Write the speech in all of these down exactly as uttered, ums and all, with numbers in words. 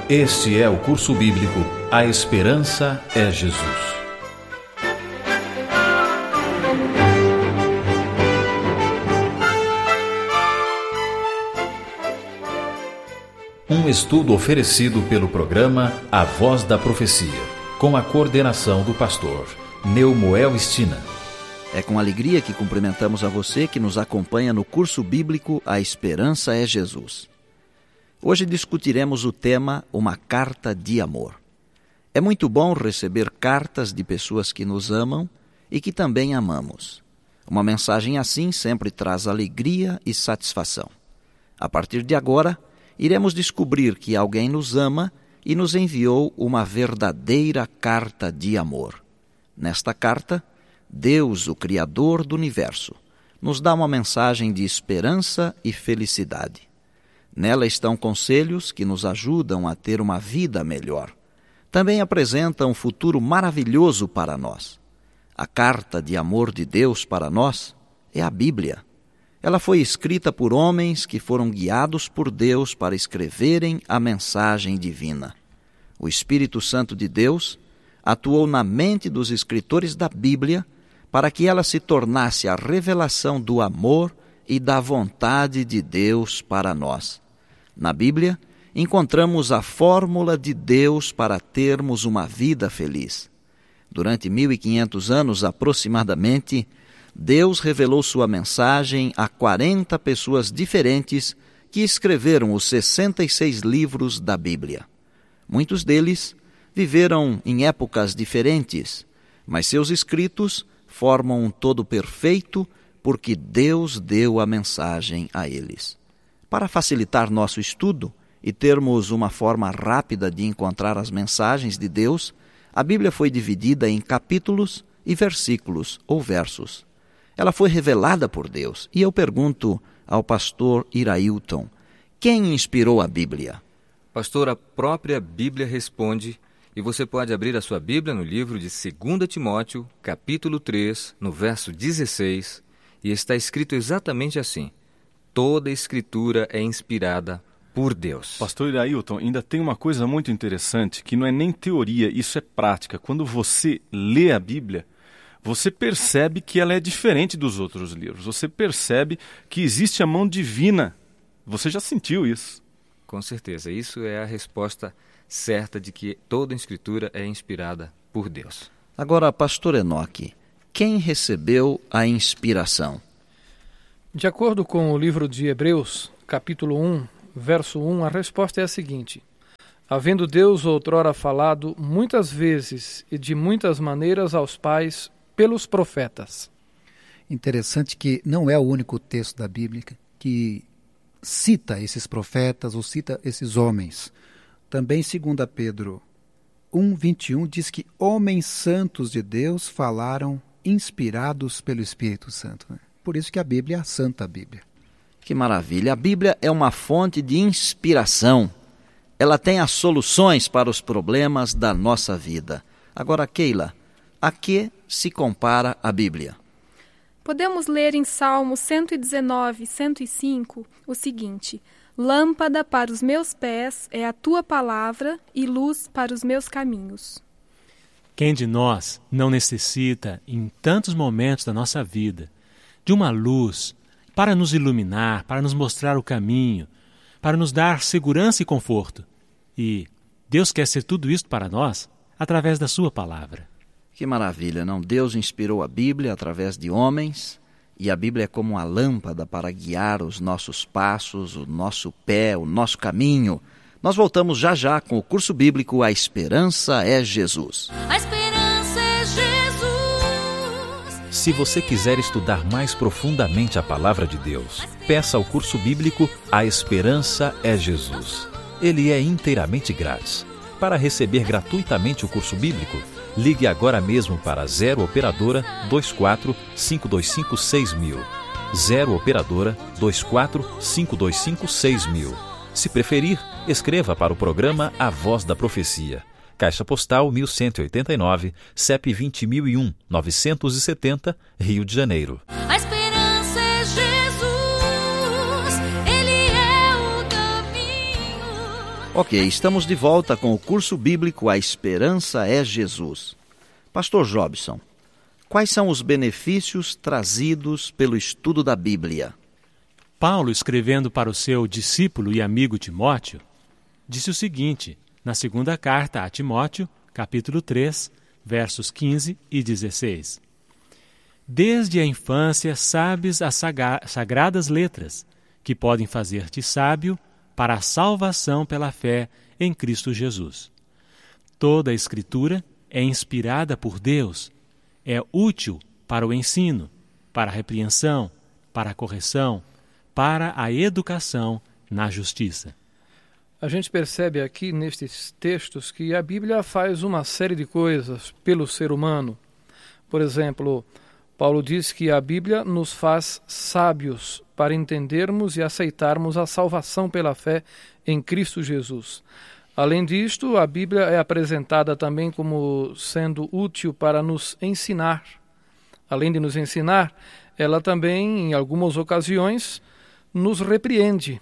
Este é o curso bíblico A Esperança é Jesus. Um estudo oferecido pelo programa A Voz da Profecia, com a coordenação do pastor Neumoel Stina. É com alegria que cumprimentamos a você que nos acompanha no curso bíblico A Esperança é Jesus. Hoje discutiremos o tema Uma Carta de Amor. É muito bom receber cartas de pessoas que nos amam e que também amamos. Uma mensagem assim sempre traz alegria e satisfação. A partir de agora, iremos descobrir que alguém nos ama e nos enviou uma verdadeira carta de amor. Nesta carta, Deus, o Criador do Universo, nos dá uma mensagem de esperança e felicidade. Nela estão conselhos que nos ajudam a ter uma vida melhor. Também apresenta um futuro maravilhoso para nós. A carta de amor de Deus para nós é a Bíblia. Ela foi escrita por homens que foram guiados por Deus para escreverem a mensagem divina. O Espírito Santo de Deus atuou na mente dos escritores da Bíblia para que ela se tornasse a revelação do amor e da vontade de Deus para nós. Na Bíblia, encontramos a fórmula de Deus para termos uma vida feliz. Durante mil e quinhentos anos aproximadamente, Deus revelou sua mensagem a quarenta pessoas diferentes que escreveram os sessenta e seis livros da Bíblia. Muitos deles viveram em épocas diferentes, mas seus escritos formam um todo perfeito porque Deus deu a mensagem a eles. Para facilitar nosso estudo e termos uma forma rápida de encontrar as mensagens de Deus, a Bíblia foi dividida em capítulos e versículos ou versos. Ela foi revelada por Deus. E eu pergunto ao pastor Irailton, quem inspirou a Bíblia? Pastor, a própria Bíblia responde, e você pode abrir a sua Bíblia no livro de Segunda Timóteo, capítulo três, no verso dezesseis, e está escrito exatamente assim: toda a Escritura é inspirada por Deus. Pastor Irailton, ainda tem uma coisa muito interessante, que não é nem teoria, isso é prática. Quando você lê a Bíblia, você percebe que ela é diferente dos outros livros. Você percebe que existe a mão divina. Você já sentiu isso? Com certeza, isso é a resposta certa de que toda a Escritura é inspirada por Deus. Agora, pastor Enoque, quem recebeu a inspiração? De acordo com o livro de Hebreus, capítulo um, verso um, a resposta é a seguinte: havendo Deus outrora falado muitas vezes e de muitas maneiras aos pais pelos profetas. Interessante que não é o único texto da Bíblia que cita esses profetas ou cita esses homens. Também, segundo Pedro um, vinte e um, diz que homens santos de Deus falaram inspirados pelo Espírito Santo. Né? Por isso que a Bíblia é a Santa Bíblia. Que maravilha! A Bíblia é uma fonte de inspiração. Ela tem as soluções para os problemas da nossa vida. Agora, Keila, a que se compara a Bíblia? Podemos ler em Salmo cento e dezenove, cento e cinco, o seguinte: lâmpada para os meus pés é a tua palavra e luz para os meus caminhos. Quem de nós não necessita, em tantos momentos da nossa vida, de uma luz para nos iluminar, para nos mostrar o caminho, para nos dar segurança e conforto? E Deus quer ser tudo isso para nós através da sua palavra. Que maravilha, não? Deus inspirou a Bíblia através de homens, e a Bíblia é como uma lâmpada para guiar os nossos passos, o nosso pé, o nosso caminho. Nós voltamos já já com o curso bíblico A Esperança é Jesus. A esperança é Jesus. Se você quiser estudar mais profundamente a palavra de Deus, peça o curso bíblico A Esperança é Jesus. Ele é inteiramente grátis. Para receber gratuitamente o curso bíblico, ligue agora mesmo para zero operadora vinte e quatro, cinco dois cinco, seis mil. zero operadora vinte e quatro, cinco dois cinco, seis mil. Se preferir, escreva para o programa A Voz da Profecia. Caixa Postal mil cento e oitenta e nove, C E P vinte mil e um, novecentos e setenta, Rio de Janeiro. A esperança é Jesus, Ele é o caminho. Ok, estamos de volta com o curso bíblico A Esperança é Jesus. Pastor Jobson, quais são os benefícios trazidos pelo estudo da Bíblia? Paulo, escrevendo para o seu discípulo e amigo Timóteo, disse o seguinte, na segunda carta a Timóteo, capítulo três, versos quinze e dezesseis. Desde a infância sabes as sagra- sagradas letras, que podem fazer-te sábio para a salvação pela fé em Cristo Jesus. Toda a Escritura é inspirada por Deus, é útil para o ensino, para a repreensão, para a correção, para a educação na justiça. A gente percebe aqui nestes textos que a Bíblia faz uma série de coisas pelo ser humano. Por exemplo, Paulo diz que a Bíblia nos faz sábios para entendermos e aceitarmos a salvação pela fé em Cristo Jesus. Além disto, a Bíblia é apresentada também como sendo útil para nos ensinar. Além de nos ensinar, ela também, em algumas ocasiões, nos repreende,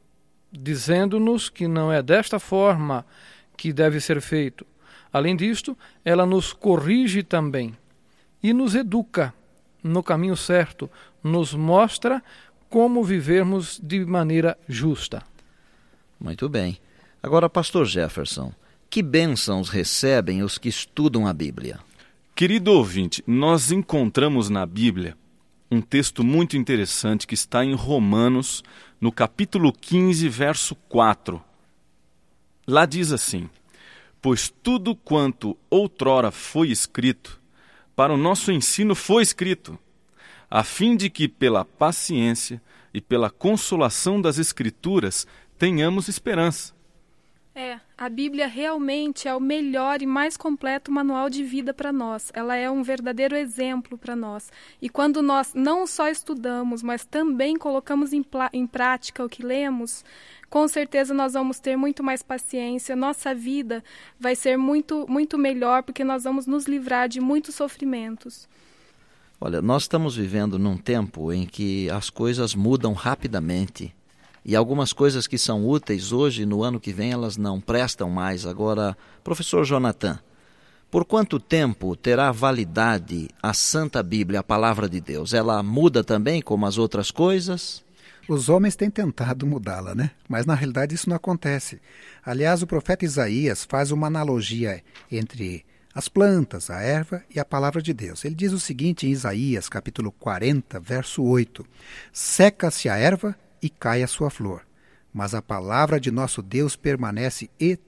dizendo-nos que não é desta forma que deve ser feito. Além disto, ela nos corrige também e nos educa no caminho certo, nos mostra como vivermos de maneira justa. Muito bem. Agora, pastor Jefferson, que bênçãos recebem os que estudam a Bíblia? Querido ouvinte, nós encontramos na Bíblia um texto muito interessante que está em Romanos, no capítulo quinze, verso quatro. Lá diz assim: pois tudo quanto outrora foi escrito, para o nosso ensino foi escrito, a fim de que pela paciência e pela consolação das Escrituras tenhamos esperança. É, a Bíblia realmente é o melhor e mais completo manual de vida para nós. Ela é um verdadeiro exemplo para nós. E quando nós não só estudamos, mas também colocamos em, em prática o que lemos, com certeza nós vamos ter muito mais paciência. Nossa vida vai ser muito, muito melhor, porque nós vamos nos livrar de muitos sofrimentos. Olha, nós estamos vivendo num tempo em que as coisas mudam rapidamente. E algumas coisas que são úteis hoje, no ano que vem, elas não prestam mais. Agora, professor Jonathan, por quanto tempo terá validade a Santa Bíblia, a Palavra de Deus? Ela muda também como as outras coisas? Os homens têm tentado mudá-la, né? Mas na realidade isso não acontece. Aliás, o profeta Isaías faz uma analogia entre as plantas, a erva e a Palavra de Deus. Ele diz o seguinte em Isaías, capítulo quarenta, verso oito: seca-se a erva e cai a sua flor, mas a palavra de nosso Deus permanece eternamente.